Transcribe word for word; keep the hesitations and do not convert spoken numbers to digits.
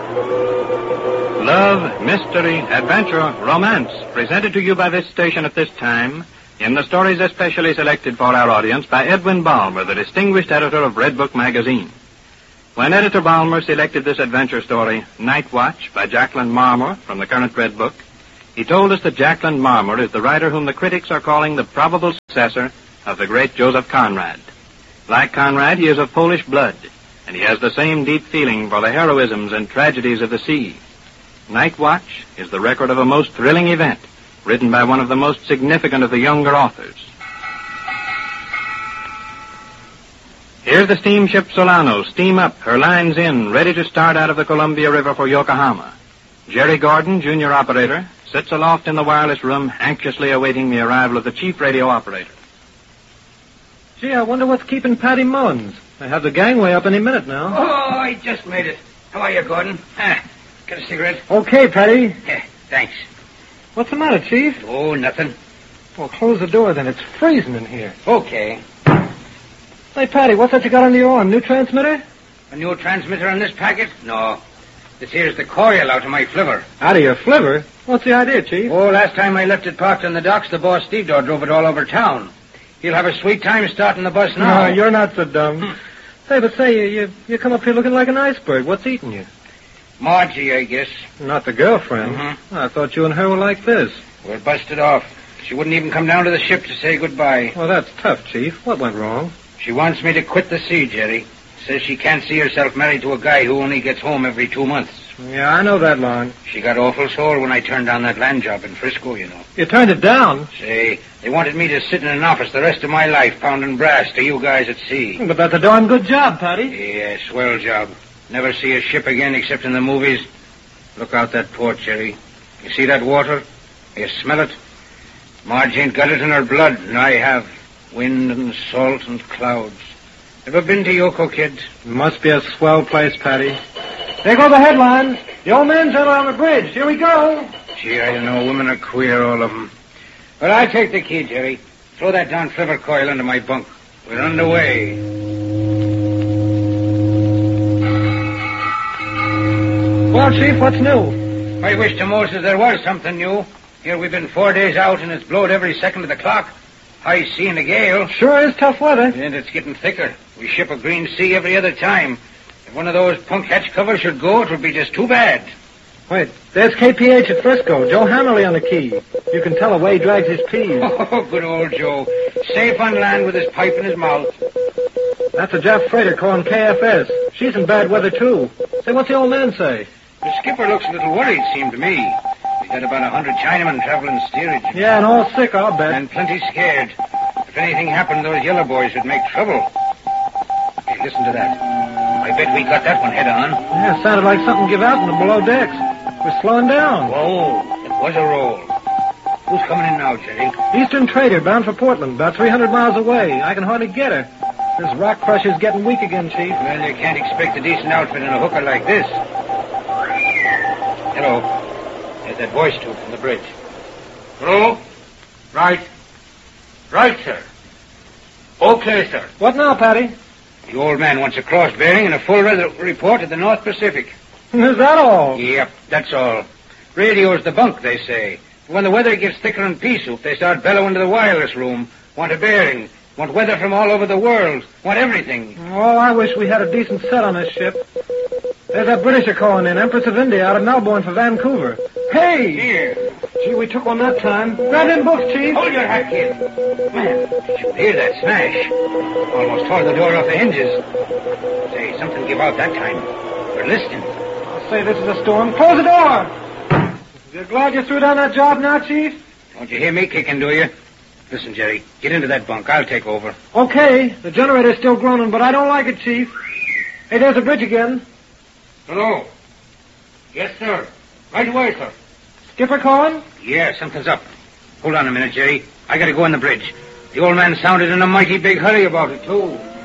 Love, mystery, adventure, romance, presented to you by this station at this time in the stories especially selected for our audience by Edwin Balmer, the distinguished editor of Red Book magazine. When Editor Balmer selected this adventure story, Night Watch, by Jacqueline Marmor, from the current Red Book, he told us that Jacqueline Marmor is the writer whom the critics are calling the probable successor of the great Joseph Conrad. Like Conrad, he is of Polish blood, and he has the same deep feeling for the heroisms and tragedies of the sea. Night Watch is the record of a most thrilling event, written by one of the most significant of the younger authors. Here's the steamship Solano, steam up, her lines in, ready to start out of the Columbia River for Yokohama. Jerry Gordon, junior operator, sits aloft in the wireless room, anxiously awaiting the arrival of the chief radio operator. Gee, I wonder what's keeping Patty Mullins. I have the gangway up any minute now. Oh, I just made it. How are you, Gordon? Ah, got a cigarette? Okay, Patty. Yeah, thanks. What's the matter, Chief? Oh, nothing. Well, close the door then. It's freezing in here. Okay. Hey, Patty, what's that you got under your arm? New transmitter? A new transmitter on this packet? No. This here's the coil out of my flivver. Out of your flivver? What's the idea, Chief? Oh, last time I left it parked on the docks, the boss stevedore drove it all over town. He'll have a sweet time starting the bus now. No, you're not so dumb. Hey, but say, you, you you come up here looking like an iceberg. What's eating you? Margie, I guess. Not the girlfriend. Mm-hmm. I thought you and her were like this. We're busted off. She wouldn't even come down to the ship to say goodbye. Well, that's tough, Chief. What went wrong? She wants me to quit the sea, Jerry. Says she can't see herself married to a guy who only gets home every two months. Yeah, I know that line. She got awful sore when I turned down that land job in Frisco, you know. You turned it down? Say, they wanted me to sit in an office the rest of my life pounding brass to you guys at sea. But that's a darn good job, Patty. Yeah, swell job. Never see a ship again except in the movies. Look out that port, Jerry. You see that water? You smell it? Marge ain't got it in her blood, and I have. Wind and salt and clouds. Ever been to Yoko, kid? Must be a swell place, Patty. There go the headlines. The old man's out on the bridge. Here we go. Gee, I don't know. Women are queer, all of them. But I'll take the key, Jerry. Throw that down flivver coil into my bunk. We're underway. Well, Chief, what's new? I wish to Moses there was something new. Here we've been four days out, and it's blowed every second of the clock. High sea and a gale. Sure is tough weather. And it's getting thicker. We ship a green sea every other time. If one of those punk hatch covers should go, it would be just too bad. Wait, there's K P H at Frisco. Joe Hammerly on the key. You can tell the way he drags his peas. Oh, good old Joe. Safe on land with his pipe in his mouth. That's a Jap freighter calling K F S. She's in bad weather, too. Say, what's the old man say? The skipper looks a little worried, seemed to me. He's got about a hundred Chinamen traveling steerage. Yeah, and all sick, I'll bet. And plenty scared. If anything happened, those yellow boys would make trouble. Hey, listen to that. I bet we got that one head on. Yeah, sounded like something give out in the below decks. We're slowing down. Whoa, it was a roll. Who's coming in now, Jerry? Eastern trader, bound for Portland, about three hundred miles away. I can hardly get her. This rock crusher's getting weak again, Chief. Well, you can't expect a decent outfit in a hooker like this. Hello. There's that voice, too, from the bridge. Hello? Right. Right, sir. Okay, sir. What now, Patty? The old man wants a cross bearing and a full weather report at the North Pacific. Is that all? Yep, that's all. Radio's the bunk, they say. When the weather gets thicker than pea soup, they start bellowing to the wireless room. Want a bearing. Want weather from all over the world. Want everything. Oh, I wish we had a decent set on this ship. There's that Britisher calling in, Empress of India, out of Melbourne for Vancouver. Hey! Here. Gee, we took one that time. Grab them books, Chief. Hold your hat, kid. Man, did you hear that smash? Almost tore the door off the hinges. Say, something give out that time. We're listening. I'll say this is a storm. Close the door! You're glad you threw down that job now, Chief? Don't you hear me kicking, do you? Listen, Jerry, get into that bunk. I'll take over. Okay. The generator's still groaning, but I don't like it, Chief. Hey, there's the bridge again. Hello? Yes, sir. Right away, sir. Skipper calling? Yeah, something's up. Hold on a minute, Jerry. I gotta go on the bridge. The old man sounded in a mighty big hurry about it, too.